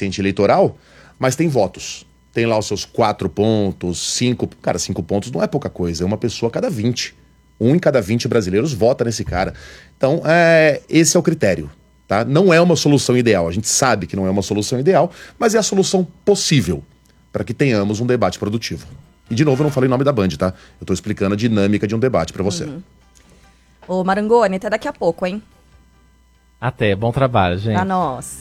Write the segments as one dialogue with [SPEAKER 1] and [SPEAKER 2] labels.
[SPEAKER 1] coeficiente eleitoral, mas tem votos. Tem lá os seus 4 pontos, 5... Cara, 5 pontos não é pouca coisa, é uma pessoa a cada 20. 1 em cada 20 brasileiros vota nesse cara. Então, esse é o critério, tá? Não é uma solução ideal, a gente sabe que não é uma solução ideal, mas é a solução possível para que tenhamos um debate produtivo. E, de novo, eu não falei o nome da Band, tá? Eu tô explicando a dinâmica de um debate para você.
[SPEAKER 2] Ô, Marangoni, até daqui a pouco, hein?
[SPEAKER 3] Até, bom trabalho, gente.
[SPEAKER 2] Pra nós.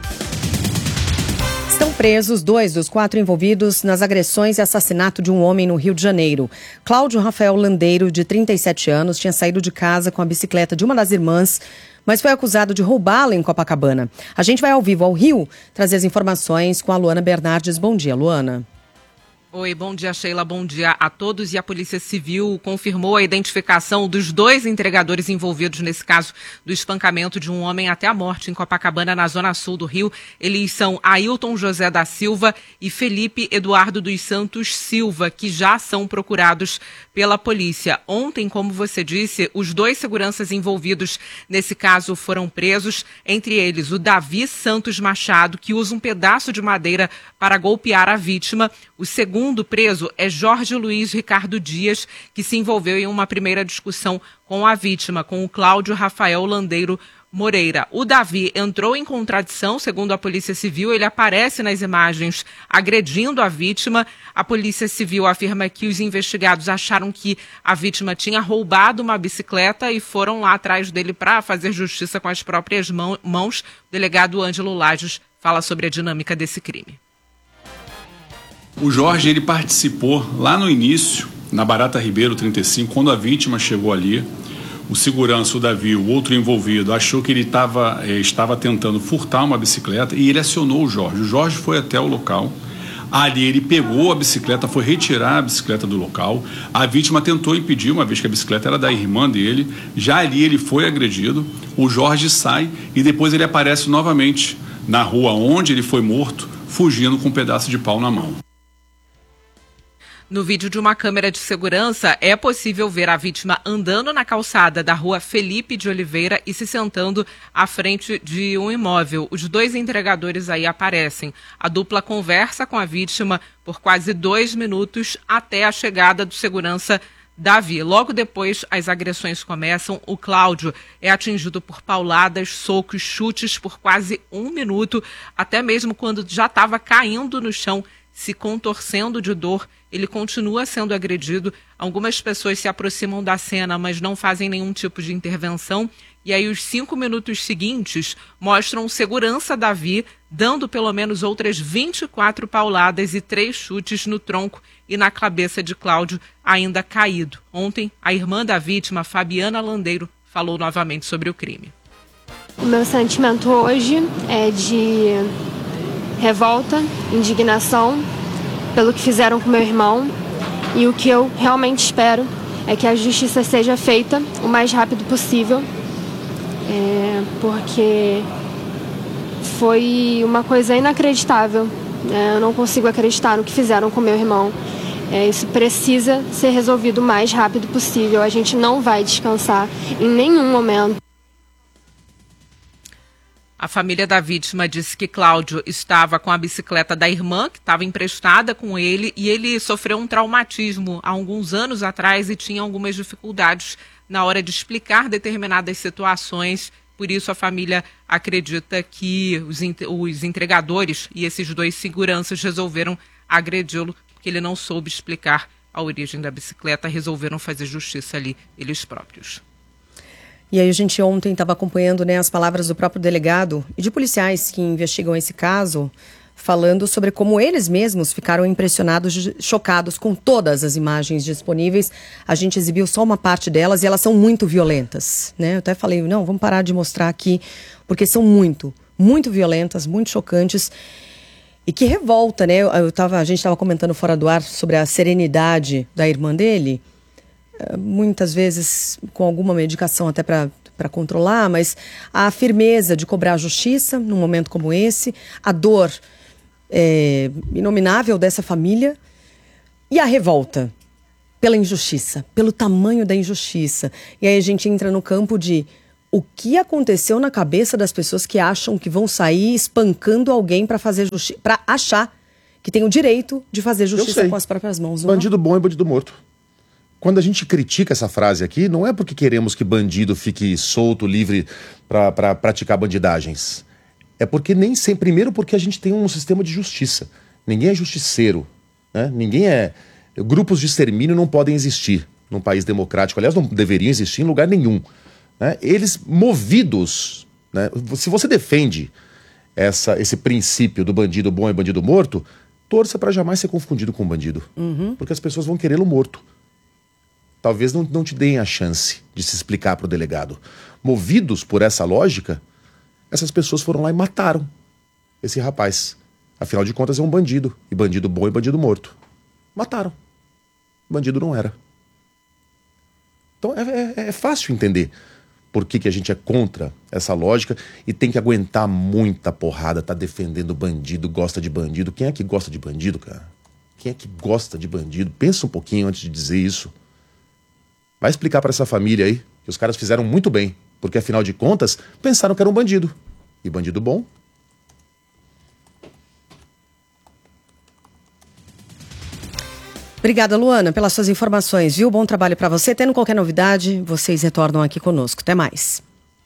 [SPEAKER 4] Estão presos 2 dos 4 envolvidos nas agressões e assassinato de um homem no Rio de Janeiro. Cláudio Rafael Landeiro, de 37 anos, tinha saído de casa com a bicicleta de uma das irmãs, mas foi acusado de roubá-la em Copacabana. A gente vai ao vivo ao Rio trazer as informações com a Luana Bernardes. Bom dia, Luana.
[SPEAKER 5] Oi, bom dia, Sheila, bom dia a todos. E a Polícia Civil confirmou a identificação dos 2 entregadores envolvidos nesse caso do espancamento de um homem até a morte em Copacabana, na zona sul do Rio. Eles são Ailton José da Silva e Felipe Eduardo dos Santos Silva, que já são procurados pela polícia. Ontem, como você disse, os 2 seguranças envolvidos nesse caso foram presos, entre eles o Davi Santos Machado, que usa um pedaço de madeira para golpear a vítima. O segundo preso é Jorge Luiz Ricardo Dias, que se envolveu em uma primeira discussão com a vítima, com o Cláudio Rafael Landeiro Moreira. O Davi entrou em contradição, segundo a Polícia Civil. Ele aparece nas imagens agredindo a vítima. A Polícia Civil afirma que os investigados acharam que a vítima tinha roubado uma bicicleta e foram lá atrás dele para fazer justiça com as próprias mãos. O delegado Ângelo Lages fala sobre a dinâmica desse crime.
[SPEAKER 6] O Jorge, ele participou lá no início, na Barata Ribeiro 35, quando a vítima chegou ali. O segurança, o Davi, o outro envolvido, achou que ele estava tentando furtar uma bicicleta e ele acionou o Jorge. O Jorge foi até o local. Ali ele pegou a bicicleta, foi retirar a bicicleta do local. A vítima tentou impedir, uma vez que a bicicleta era da irmã dele. Já ali ele foi agredido. O Jorge sai e depois ele aparece novamente na rua onde ele foi morto, fugindo com um pedaço de pau na mão.
[SPEAKER 5] No vídeo de uma câmera de segurança, é possível ver a vítima andando na calçada da rua Felipe de Oliveira e se sentando à frente de um imóvel. Os 2 entregadores aí aparecem. A dupla conversa com a vítima por quase 2 minutos até a chegada do segurança Davi. Logo depois, as agressões começam. O Cláudio é atingido por pauladas, socos, chutes por quase 1 minuto, até mesmo quando já estava caindo no chão, se contorcendo de dor. Ele continua sendo agredido. Algumas pessoas se aproximam da cena, mas não fazem nenhum tipo de intervenção. E aí os 5 minutos seguintes mostram o segurança Davi dando pelo menos outras 24 pauladas e 3 chutes no tronco e na cabeça de Cláudio, ainda caído. Ontem, a irmã da vítima, Fabiana Landeiro, falou novamente sobre o crime.
[SPEAKER 7] O meu sentimento hoje é de revolta, indignação pelo que fizeram com meu irmão, e o que eu realmente espero é que a justiça seja feita o mais rápido possível, porque foi uma coisa inacreditável. Eu não consigo acreditar no que fizeram com meu irmão. Isso precisa ser resolvido o mais rápido possível. A gente não vai descansar em nenhum momento.
[SPEAKER 5] A família da vítima disse que Cláudio estava com a bicicleta da irmã, que estava emprestada com ele, e ele sofreu um traumatismo há alguns anos atrás e tinha algumas dificuldades na hora de explicar determinadas situações. Por isso, a família acredita que os entregadores e esses 2 seguranças resolveram agredi-lo, porque ele não soube explicar a origem da bicicleta, resolveram fazer justiça ali, eles próprios.
[SPEAKER 4] E aí a gente ontem estava acompanhando, né, as palavras do próprio delegado e de policiais que investigam esse caso, falando sobre como eles mesmos ficaram impressionados, chocados com todas as imagens disponíveis. A gente exibiu só uma parte delas e elas são muito violentas, né? Eu até falei, não, vamos parar de mostrar aqui, porque são muito violentas, muito chocantes. E que revolta, né? A gente estava comentando fora do ar sobre a serenidade da irmã dele, muitas vezes com alguma medicação até para controlar, mas a firmeza de cobrar a justiça num momento como esse, a dor inominável dessa família e a revolta pela injustiça, pelo tamanho da injustiça. E aí a gente entra no campo de o que aconteceu na cabeça das pessoas que acham que vão sair espancando alguém para fazer justiça, para achar que tem o direito de fazer justiça com as próprias mãos.
[SPEAKER 1] Bandido bom é bandido morto. Quando a gente critica essa frase aqui, não é porque queremos que bandido fique solto, livre para praticar bandidagens. É porque nem sempre, primeiro porque a gente tem um sistema de justiça. Ninguém é justiceiro, né? Ninguém é... Grupos de extermínio não podem existir num país democrático. Aliás, não deveriam existir em lugar nenhum. Né? Eles movidos, né? Se você defende esse princípio do bandido bom e bandido morto, torça para jamais ser confundido com bandido. Porque as pessoas vão querê-lo morto. Talvez não te deem a chance de se explicar para o delegado. Movidos por essa lógica, essas pessoas foram lá e mataram esse rapaz. Afinal de contas é um bandido. E bandido bom e bandido morto. Mataram. Bandido não era. Então é fácil entender por que a gente é contra essa lógica e tem que aguentar muita porrada, tá defendendo bandido, gosta de bandido. Quem é que gosta de bandido, cara? Quem é que gosta de bandido? Pensa um pouquinho antes de dizer isso. Vai explicar para essa família aí que os caras fizeram muito bem, porque afinal de contas pensaram que era um bandido. E bandido bom.
[SPEAKER 4] Obrigada, Luana, pelas suas informações, viu? Bom trabalho para você. Tendo qualquer novidade, vocês retornam aqui conosco. Até mais.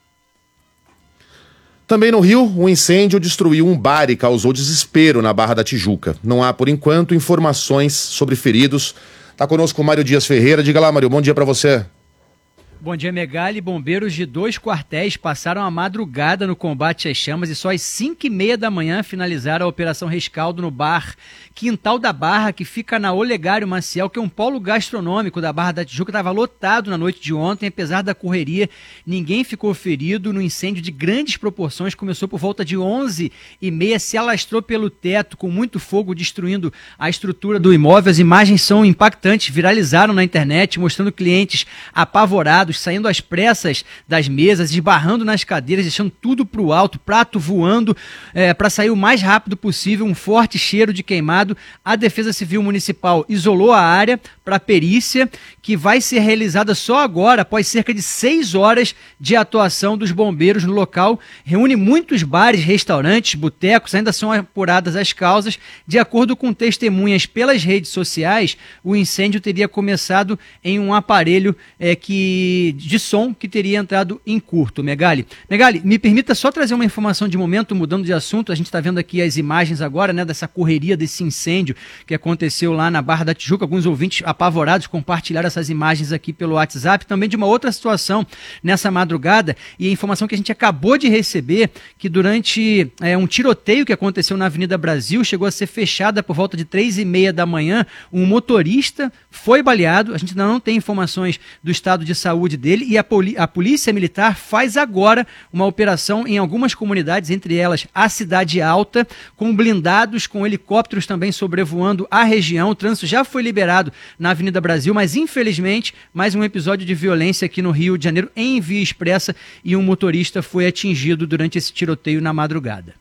[SPEAKER 1] Também no Rio, um incêndio destruiu um bar e causou desespero na Barra da Tijuca. Não há, por enquanto, informações sobre feridos. Tá conosco o Mário Dias Ferreira. Diga lá, Mário, bom dia para você.
[SPEAKER 8] Bom dia, Megali. Bombeiros de 2 quartéis passaram a madrugada no combate às chamas e só às 5h30 da manhã finalizaram a Operação Rescaldo no bar Quintal da Barra, que fica na Olegário Maciel, que é um polo gastronômico da Barra da Tijuca. Estava lotado na noite de ontem, apesar da correria, ninguém ficou ferido no incêndio de grandes proporções. Começou por volta de 11h30, se alastrou pelo teto com muito fogo, destruindo a estrutura do imóvel. As imagens são impactantes, viralizaram na internet, mostrando clientes apavorados, saindo às pressas das mesas, esbarrando nas cadeiras, deixando tudo para o alto, prato voando, para sair o mais rápido possível, um forte cheiro de queimado. A Defesa Civil Municipal isolou a área para perícia, que vai ser realizada só agora, após cerca de 6 horas de atuação dos bombeiros no local. Reúne muitos bares, restaurantes, botecos, ainda são apuradas as causas. De acordo com testemunhas pelas redes sociais, o incêndio teria começado em um aparelho de som que teria entrado em curto. Megali, me permita só trazer uma informação de momento, mudando de assunto. A gente está vendo aqui as imagens agora, né, dessa correria, desse incêndio que aconteceu lá na Barra da Tijuca. Alguns ouvintes apavorados compartilharam essas imagens aqui pelo WhatsApp. Também de uma outra situação nessa madrugada, e a informação que a gente acabou de receber, que durante um tiroteio que aconteceu na Avenida Brasil, chegou a ser fechada por volta de 3h30 da manhã, um motorista foi baleado. A gente ainda não tem informações do estado de saúde dele, e a Polícia Militar faz agora uma operação em algumas comunidades, entre elas a Cidade Alta, com blindados, com helicópteros também sobrevoando a região. O trânsito já foi liberado na Avenida Brasil, mas infelizmente mais um episódio de violência aqui no Rio de Janeiro em via expressa, e um motorista foi atingido durante esse tiroteio na madrugada.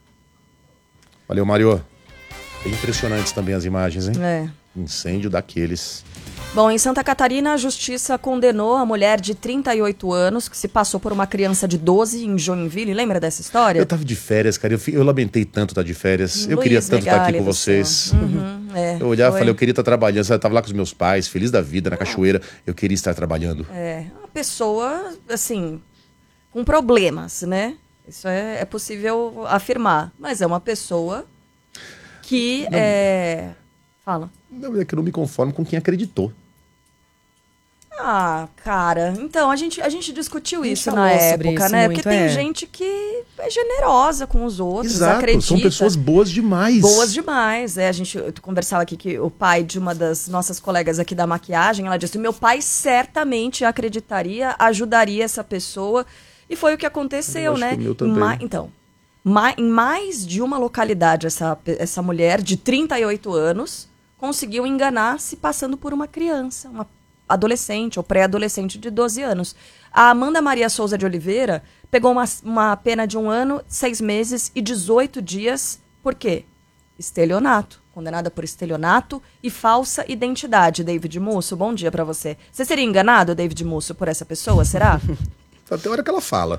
[SPEAKER 1] Valeu, Mário. É impressionantes também as imagens, hein?
[SPEAKER 2] É.
[SPEAKER 1] Incêndio daqueles.
[SPEAKER 2] Bom, em Santa Catarina, a justiça condenou a mulher de 38 anos que se passou por uma criança de 12 em Joinville. Lembra dessa história?
[SPEAKER 1] Eu tava de férias, cara. Eu lamentei tanto estar de férias. Eu queria tanto estar aqui com vocês. Eu olhava e falei, eu queria estar trabalhando. Eu tava lá com os meus pais, feliz da vida, na cachoeira. Eu queria estar trabalhando.
[SPEAKER 2] Uma pessoa, assim, com problemas, né? Isso é possível afirmar. Mas é uma pessoa que Fala.
[SPEAKER 1] Não, é que eu não me conformo com quem acreditou.
[SPEAKER 2] Ah, cara, então a gente discutiu isso na época, né? Porque tem gente que é generosa com os outros,
[SPEAKER 1] exato,
[SPEAKER 2] acredita.
[SPEAKER 1] São pessoas boas demais.
[SPEAKER 2] Boas demais. A gente conversava aqui que o pai de uma das nossas colegas aqui da maquiagem, ela disse: meu pai certamente acreditaria, ajudaria essa pessoa. E foi o que aconteceu, né?
[SPEAKER 1] Que o meu também.
[SPEAKER 2] Em mais de uma localidade, essa mulher de 38 anos conseguiu enganar se passando por uma criança, uma adolescente ou pré-adolescente de 12 anos. A Amanda Maria Souza de Oliveira pegou uma pena de 1 ano, 6 meses e 18 dias. Por quê? Estelionato. Condenada por estelionato e falsa identidade. David Musso, bom dia pra você. Você seria enganado, David Musso, por essa pessoa, será?
[SPEAKER 1] Até a hora que ela fala.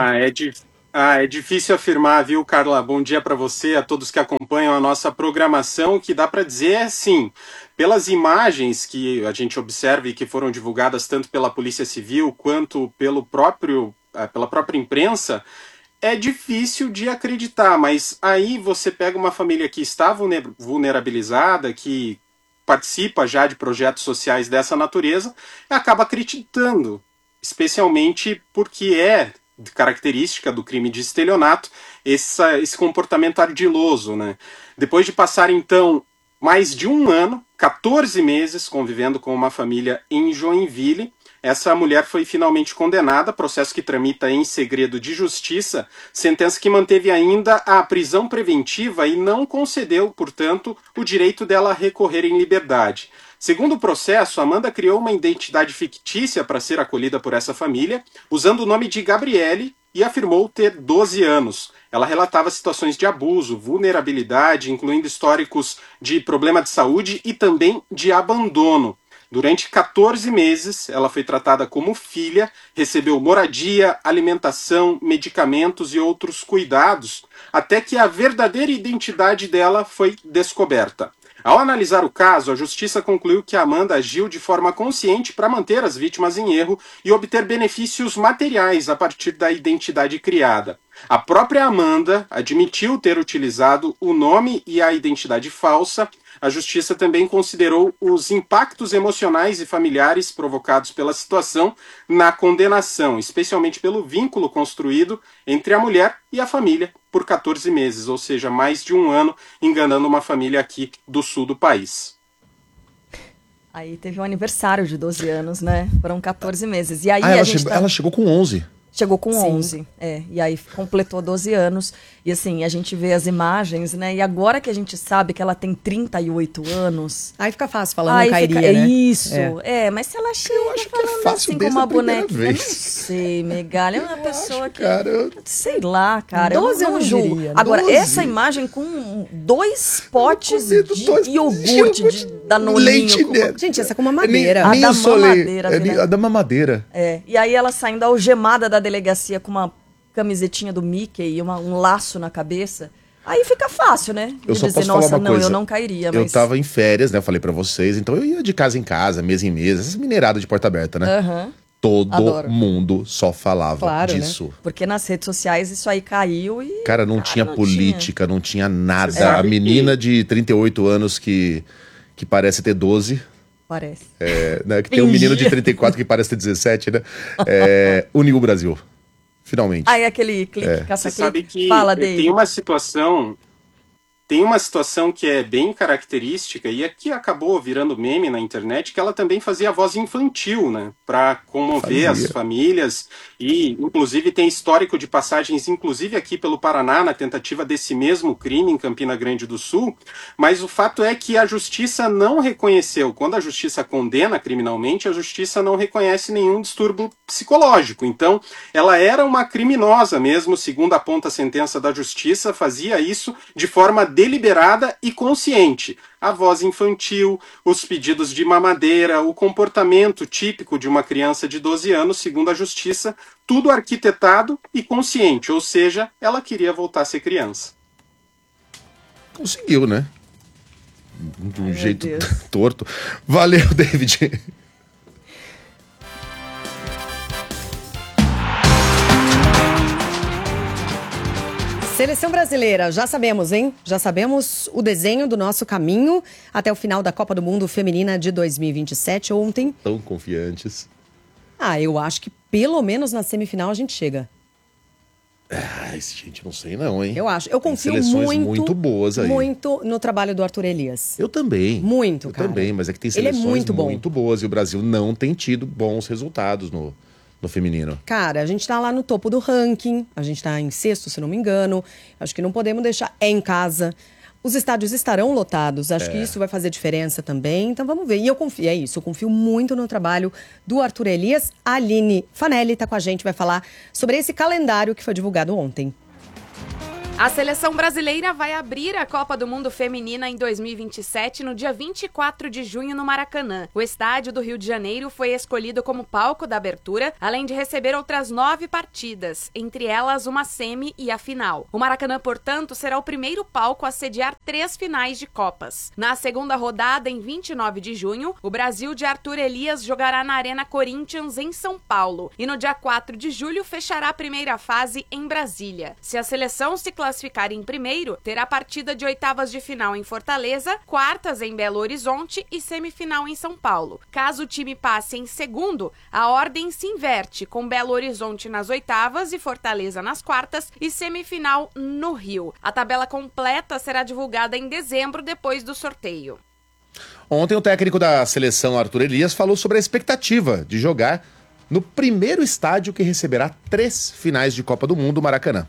[SPEAKER 9] É difícil afirmar, viu, Carla? Bom dia para você, a todos que acompanham a nossa programação. O que dá para dizer é, sim, pelas imagens que a gente observa e que foram divulgadas tanto pela Polícia Civil quanto pela própria imprensa, é difícil de acreditar, mas aí você pega uma família que está vulnerabilizada, que participa já de projetos sociais dessa natureza, e acaba acreditando, especialmente porque é característica do crime de estelionato esse comportamento ardiloso, né? Depois de passar, então, mais de um ano, 14 meses convivendo com uma família em Joinville, essa mulher foi finalmente condenada, processo que tramita em segredo de justiça, sentença que manteve ainda a prisão preventiva e não concedeu, portanto, o direito dela a recorrer em liberdade. Segundo o processo, Amanda criou uma identidade fictícia para ser acolhida por essa família, usando o nome de Gabriele, e afirmou ter 12 anos. Ela relatava situações de abuso, vulnerabilidade, incluindo históricos de problema de saúde e também de abandono. Durante 14 meses, ela foi tratada como filha, recebeu moradia, alimentação, medicamentos e outros cuidados, até que a verdadeira identidade dela foi descoberta. Ao analisar o caso, a Justiça concluiu que Amanda agiu de forma consciente para manter as vítimas em erro e obter benefícios materiais a partir da identidade criada. A própria Amanda admitiu ter utilizado o nome e a identidade falsa. A Justiça também considerou os impactos emocionais e familiares provocados pela situação na condenação, especialmente pelo vínculo construído entre a mulher e a família por 14 meses, ou seja, mais de um ano, enganando uma família aqui do sul do país.
[SPEAKER 2] Aí teve um aniversário de 12 anos, né? Foram 14 meses. E aí
[SPEAKER 1] ela chegou com 11.
[SPEAKER 2] Chegou com
[SPEAKER 4] Sim.
[SPEAKER 2] 11, e aí completou 12 anos, e assim, a gente vê as imagens, né, e agora que a gente sabe que ela tem 38 anos...
[SPEAKER 4] Aí fica fácil falar, não cairia, né?
[SPEAKER 2] Isso, mas se ela chega falando
[SPEAKER 1] fácil
[SPEAKER 2] assim
[SPEAKER 1] desde
[SPEAKER 2] como
[SPEAKER 1] a
[SPEAKER 2] uma
[SPEAKER 1] primeira
[SPEAKER 2] boneca,
[SPEAKER 1] vez.
[SPEAKER 2] eu não sei, Megalha, é uma pessoa que...
[SPEAKER 1] Cara,
[SPEAKER 2] sei lá, cara,
[SPEAKER 4] 12
[SPEAKER 2] eu não
[SPEAKER 4] eu
[SPEAKER 2] julgo.
[SPEAKER 4] diria,
[SPEAKER 2] Agora,
[SPEAKER 1] 12.
[SPEAKER 2] essa imagem com 2 potes
[SPEAKER 1] comendo
[SPEAKER 2] de
[SPEAKER 1] 2
[SPEAKER 2] iogurte, de danoninho...
[SPEAKER 1] leite
[SPEAKER 2] com-
[SPEAKER 1] dentro.
[SPEAKER 4] Gente, essa é com uma madeira.
[SPEAKER 2] A
[SPEAKER 1] Nem
[SPEAKER 2] da
[SPEAKER 1] eu solei.
[SPEAKER 2] mamadeira, né?
[SPEAKER 1] A da mamadeira.
[SPEAKER 2] E aí ela saindo algemada da delegacia com uma camisetinha do Mickey e um laço na cabeça. Aí fica fácil, né?
[SPEAKER 1] Eu
[SPEAKER 2] De
[SPEAKER 1] só
[SPEAKER 2] dizer,
[SPEAKER 1] posso falar
[SPEAKER 2] nossa,
[SPEAKER 1] uma
[SPEAKER 2] não,
[SPEAKER 1] coisa.
[SPEAKER 2] eu não cairia,
[SPEAKER 1] Eu
[SPEAKER 2] mas...
[SPEAKER 1] tava em férias, né? Eu falei pra vocês. Então eu ia de casa em casa, mesa em mesa. Essas mineiradas de porta aberta, né?
[SPEAKER 2] Aham.
[SPEAKER 1] Todo
[SPEAKER 2] Adoro.
[SPEAKER 1] mundo só falava
[SPEAKER 4] Claro,
[SPEAKER 1] disso.
[SPEAKER 2] Porque nas redes sociais isso aí caiu e...
[SPEAKER 1] Cara, não tinha política, não tinha nada.
[SPEAKER 9] Você sabe
[SPEAKER 1] A menina de 38 anos que parece ter 12...
[SPEAKER 2] Parece.
[SPEAKER 1] né, que tem um menino de 34 que parece ter 17, né? Uniu o Brasil. Finalmente.
[SPEAKER 2] Aí aquele clique,
[SPEAKER 9] Você sabe
[SPEAKER 2] caça-clique,
[SPEAKER 9] que
[SPEAKER 2] fala dele.
[SPEAKER 9] tem uma situação que é bem característica e aqui acabou virando meme na internet, que ela também fazia voz infantil, né, para comover as famílias, e inclusive tem histórico de passagens, inclusive aqui pelo Paraná, na tentativa desse mesmo crime em Campina Grande do Sul, mas o fato é que a justiça não reconheceu, quando a justiça condena criminalmente, a justiça não reconhece nenhum distúrbio psicológico, então ela era uma criminosa mesmo, segundo aponta a sentença da justiça, fazia isso de forma deliberada e consciente. A voz infantil, os pedidos de mamadeira, o comportamento típico de uma criança de 12 anos, segundo a justiça, tudo arquitetado e consciente, ou seja, ela queria voltar a ser criança.
[SPEAKER 1] Conseguiu, né? De um jeito
[SPEAKER 2] Deus.
[SPEAKER 1] torto. Valeu, David.
[SPEAKER 4] Seleção brasileira, já sabemos, hein? Já sabemos o desenho do nosso caminho até o final da Copa do Mundo Feminina de 2027. Ontem,
[SPEAKER 1] Tão confiantes.
[SPEAKER 4] eu acho que pelo menos na semifinal a gente chega.
[SPEAKER 1] Ai, gente, não sei não, hein?
[SPEAKER 4] Eu acho. Eu
[SPEAKER 1] Tem
[SPEAKER 4] confio
[SPEAKER 1] seleções muito boas aí.
[SPEAKER 4] muito no trabalho do Arthur Elias.
[SPEAKER 1] Eu também.
[SPEAKER 4] Muito,
[SPEAKER 1] Eu
[SPEAKER 4] cara.
[SPEAKER 1] também, mas é que tem
[SPEAKER 4] Ele é
[SPEAKER 1] seleções
[SPEAKER 4] muito bom.
[SPEAKER 1] muito boas e o Brasil não tem tido bons resultados no feminino.
[SPEAKER 4] Cara, a gente tá lá no topo do ranking, a gente tá em sexto, se não me engano. Acho que não podemos deixar em casa. Os estádios estarão lotados, acho que isso vai fazer diferença também. Então vamos ver. E eu confio muito no trabalho do Arthur Elias. A Aline Fanelli tá com a gente, vai falar sobre esse calendário que foi divulgado ontem.
[SPEAKER 10] A seleção brasileira vai abrir a Copa do Mundo Feminina em 2027 no dia 24 de junho no Maracanã. O estádio do Rio de Janeiro foi escolhido como palco da abertura, além de receber outras 9 partidas, entre elas uma semi e a final. O Maracanã, portanto, será o primeiro palco a sediar 3 finais de Copas. Na segunda rodada, em 29 de junho, o Brasil de Arthur Elias jogará na Arena Corinthians em São Paulo. E no dia 4 de julho fechará a primeira fase em Brasília. Se a seleção se classificar em primeiro, terá partida de oitavas de final em Fortaleza, quartas em Belo Horizonte e semifinal em São Paulo. Caso o time passe em segundo, a ordem se inverte, com Belo Horizonte nas oitavas e Fortaleza nas quartas e semifinal no Rio. A tabela completa será divulgada em dezembro, depois do sorteio.
[SPEAKER 1] Ontem o técnico da seleção, Arthur Elias, falou sobre a expectativa de jogar no primeiro estádio que receberá 3 finais de Copa do Mundo, Maracanã.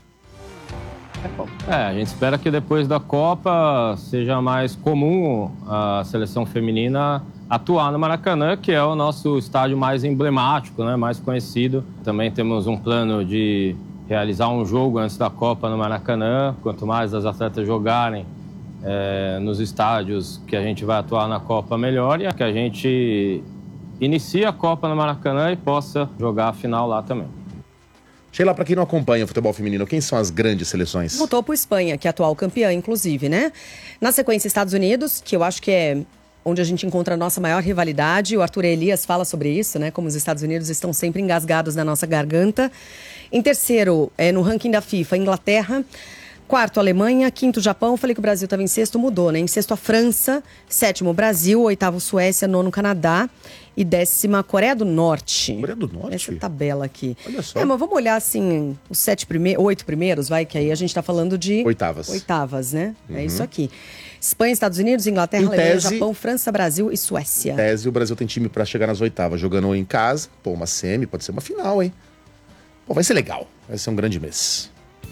[SPEAKER 11] A gente espera que depois da Copa seja mais comum a seleção feminina atuar no Maracanã, que é o nosso estádio mais emblemático, né, mais conhecido. Também temos um plano de realizar um jogo antes da Copa no Maracanã. Quanto mais as atletas jogarem nos estádios que a gente vai atuar na Copa, melhor, e que a gente inicie a Copa no Maracanã e possa jogar a final lá também.
[SPEAKER 1] Sheila, para quem não acompanha o futebol feminino, quem são as grandes seleções?
[SPEAKER 4] No topo, Espanha, que é a atual campeã, inclusive, né? Na sequência, Estados Unidos, que eu acho que é onde a gente encontra a nossa maior rivalidade. O Arthur Elias fala sobre isso, né? Como os Estados Unidos estão sempre engasgados na nossa garganta. Em terceiro, no ranking da FIFA, Inglaterra. Quarto, Alemanha. Quinto, Japão. Falei que o Brasil estava em sexto, mudou, né? Em sexto, a França. Sétimo, Brasil. Oitavo, Suécia. Nono, Canadá. E 10ª, Coreia do Norte.
[SPEAKER 1] Coreia do Norte?
[SPEAKER 4] Essa tabela aqui.
[SPEAKER 1] Olha só.
[SPEAKER 4] Mas vamos olhar, assim, os 8 primeiros, vai, que aí a gente tá falando de... Oitavas, né?
[SPEAKER 1] Uhum.
[SPEAKER 4] É isso aqui. Espanha, Estados Unidos, Inglaterra, Alemanha, Japão, França, Brasil e Suécia.
[SPEAKER 1] Em tese, o Brasil tem time pra chegar nas oitavas, jogando em casa. Pô, uma semi, pode ser uma final, hein? Pô, vai ser legal. Vai ser um grande mês.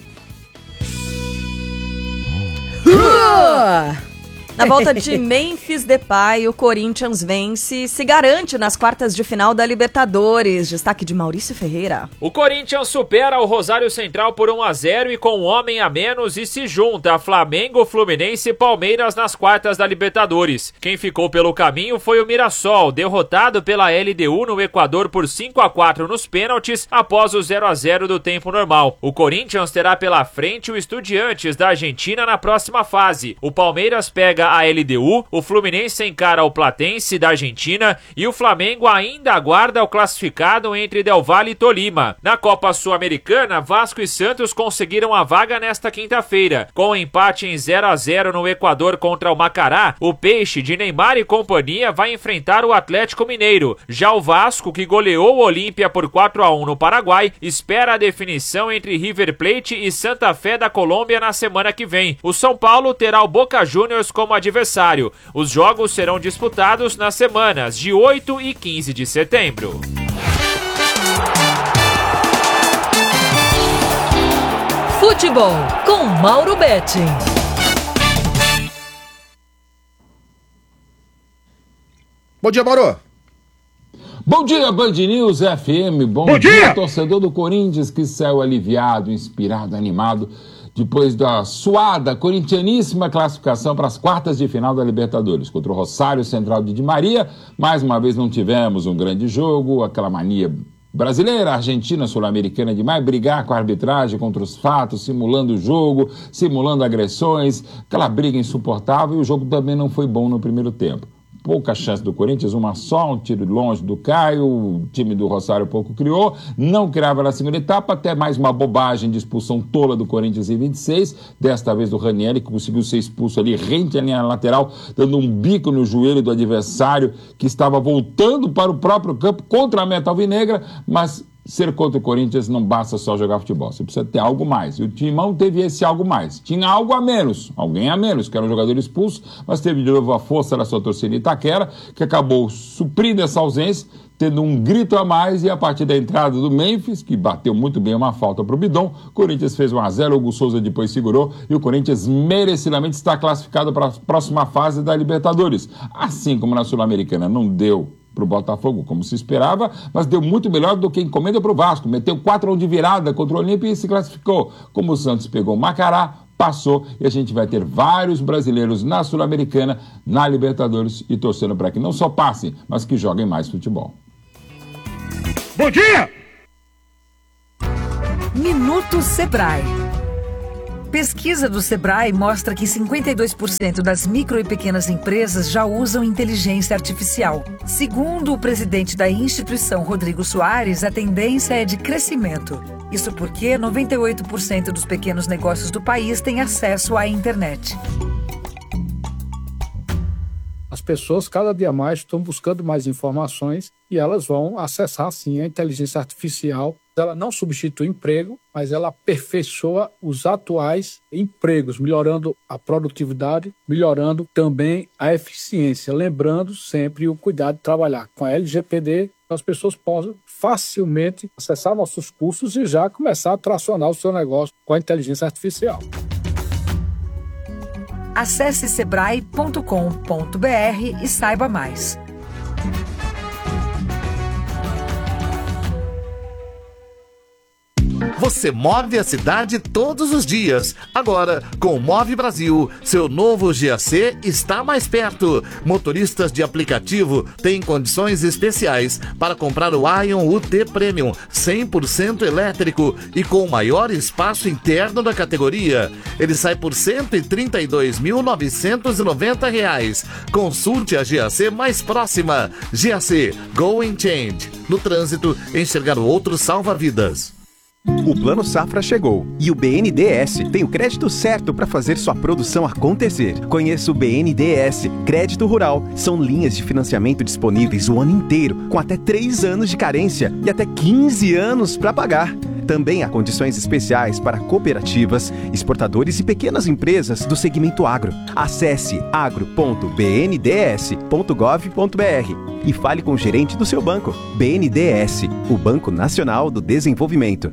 [SPEAKER 2] Na volta de Memphis Depay, o Corinthians vence e se garante nas quartas de final da Libertadores. Destaque de Maurício Ferreira.
[SPEAKER 12] O Corinthians supera o Rosário Central por 1-0 e com um homem a menos e se junta a Flamengo, Fluminense e Palmeiras nas quartas da Libertadores. Quem ficou pelo caminho foi o Mirassol, derrotado pela LDU no Equador por 5-4 nos pênaltis após o 0-0 do tempo normal. O Corinthians terá pela frente o Estudiantes da Argentina na próxima fase. O Palmeiras pega a LDU, o Fluminense encara o Platense da Argentina e o Flamengo ainda aguarda o classificado entre Del Valle e Tolima. Na Copa Sul-Americana, Vasco e Santos conseguiram a vaga nesta quinta-feira. Com o empate em 0-0 no Equador contra o Macará, o Peixe de Neymar e companhia vai enfrentar o Atlético Mineiro. Já o Vasco, que goleou o Olímpia por 4-1 no Paraguai, espera a definição entre River Plate e Santa Fé da Colômbia na semana que vem. O São Paulo terá o Boca Juniors como adversário. Os jogos serão disputados nas semanas de 8 e 15 de setembro.
[SPEAKER 13] Futebol com Mauro Betting.
[SPEAKER 1] Bom dia, Mauro.
[SPEAKER 14] Bom dia, Band News FM. Bom dia, torcedor do Corinthians que saiu aliviado, inspirado, animado depois da suada, corintianíssima classificação para as quartas de final da Libertadores. Contra o Rosário Central de Di Maria, mais uma vez não tivemos um grande jogo, aquela mania brasileira, argentina, sul-americana demais, brigar com a arbitragem contra os fatos, simulando o jogo, simulando agressões, aquela briga insuportável, e o jogo também não foi bom no primeiro tempo. Pouca chance do Corinthians, uma só, um tiro longe do Caio, o time do Rosário pouco criou, não criava na segunda etapa, até mais uma bobagem de expulsão tola do Corinthians em 26, desta vez do Ranieri, que conseguiu ser expulso ali, rente à linha lateral, dando um bico no joelho do adversário, que estava voltando para o próprio campo contra a meta alvinegra, mas ser contra o Corinthians não basta só jogar futebol, você precisa ter algo mais. E o Timão teve esse algo mais. Tinha algo a menos, alguém a menos, que era um jogador expulso, mas teve de novo a força da sua torcida Itaquera, que acabou suprindo essa ausência, tendo um grito a mais, e a partir da entrada do Memphis, que bateu muito bem uma falta para o Bidon, o Corinthians fez 1-0, o Hugo Souza depois segurou, e o Corinthians merecidamente está classificado para a próxima fase da Libertadores. Assim como na Sul-Americana não deu para o Botafogo, como se esperava, mas deu muito melhor do que encomenda para o Vasco. Meteu 4-1 de virada contra o Olímpia e se classificou. Como o Santos pegou o Macará, passou e a gente vai ter vários brasileiros na Sul-Americana, na Libertadores e torcendo para que não só passem, mas que joguem mais futebol.
[SPEAKER 15] Bom dia!
[SPEAKER 13] Minuto Sebrae. Pesquisa do Sebrae mostra que 52% das micro e pequenas empresas já usam inteligência artificial. Segundo o presidente da instituição, Rodrigo Soares, a tendência é de crescimento. Isso porque 98% dos pequenos negócios do país têm acesso à internet.
[SPEAKER 16] As pessoas cada dia mais estão buscando mais informações e elas vão acessar sim a inteligência artificial. Ela não substitui emprego, mas ela aperfeiçoa os atuais empregos, melhorando a produtividade, melhorando também a eficiência. Lembrando sempre o cuidado de trabalhar com a LGPD, para as pessoas possam facilmente acessar nossos cursos e já começar a tracionar o seu negócio com a inteligência artificial.
[SPEAKER 13] Acesse sebrae.com.br e saiba mais.
[SPEAKER 17] Você move a cidade todos os dias. Agora, com o Move Brasil, seu novo GAC está mais perto. Motoristas de aplicativo têm condições especiais para comprar o Ion UT Premium 100% elétrico e com o maior espaço interno da categoria. Ele sai por R$ 132.990. Consulte a GAC mais próxima. GAC Go and Change. No trânsito, enxergar o outro salva vidas.
[SPEAKER 18] O Plano Safra chegou e o BNDES tem o crédito certo para fazer sua produção acontecer. Conheça o BNDES Crédito Rural. São linhas de financiamento disponíveis o ano inteiro, com até 3 anos de carência e até 15 anos para pagar. Também há condições especiais para cooperativas, exportadores e pequenas empresas do segmento agro. Acesse agro.bnds.gov.br e fale com o gerente do seu banco. BNDES, o Banco Nacional do Desenvolvimento.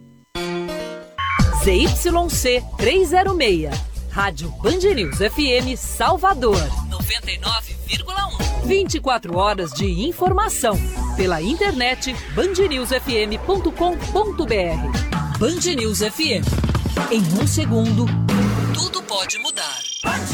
[SPEAKER 13] ZYC 306, Rádio Band News FM Salvador, 99,1. 24 horas de informação. Pela internet, bandnewsfm.com.br. Band News FM. Em 1 segundo, tudo pode mudar.